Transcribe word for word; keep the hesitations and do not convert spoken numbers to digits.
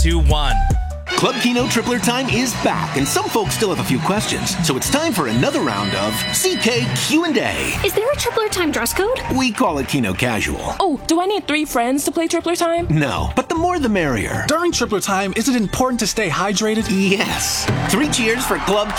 two, one. Club Kino Tripler Time is back, and some folks still have a few questions. So it's time for another round of C K Q and A. Is there a Tripler Time dress code? We call it Kino Casual. Oh, do I need three friends to play Tripler Time? No, but the more the merrier. During Tripler Time, is it important to stay hydrated? Yes. Three cheers for Club